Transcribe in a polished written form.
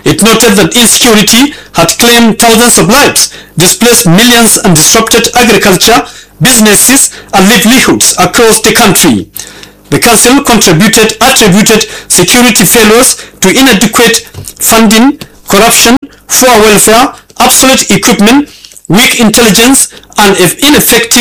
It noted that insecurity had claimed thousands of lives, displaced millions, and disrupted agriculture, businesses, and livelihoods across the country. The Council attributed security failures to inadequate funding, corruption, poor welfare, obsolete equipment, weak intelligence, and ineffective